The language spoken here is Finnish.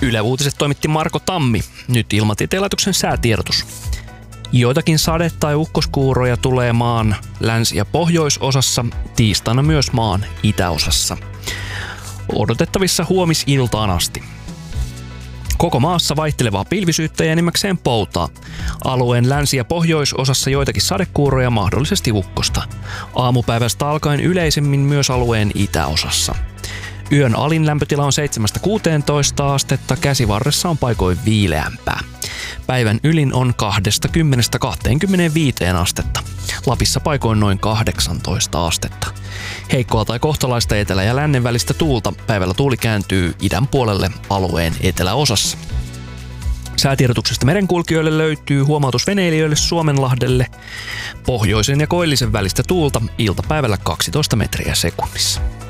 Yle Uutiset toimitti Marko Tammi. Nyt Ilmatieteen laitoksen säätiedotus. Joitakin sade- tai ukkoskuuroja tulee maan länsi- ja pohjoisosassa, tiistaina myös maan itäosassa. Odotettavissa huomisiltaan asti. Koko maassa vaihtelevaa pilvisyyttä ja enimmäkseen poutaa. Alueen länsi- ja pohjoisosassa joitakin sadekuuroja, mahdollisesti ukkosta. Aamupäivästä alkaen yleisemmin myös alueen itäosassa. Yön alin lämpötila on 7-16 astetta, käsivarressa on paikoin viileämpää. Päivän ylin on 20-25 astetta. Lapissa paikoin noin 18 astetta. Heikkoa tai kohtalaista etelä- ja lännen välistä tuulta. Päivällä tuuli kääntyy idän puolelle alueen eteläosassa. Säätiedotuksesta merenkulkijoille löytyy huomautus veneilijöille Suomenlahdelle. Pohjoisen ja koillisen välistä tuulta, iltapäivällä 12 metriä sekunnissa.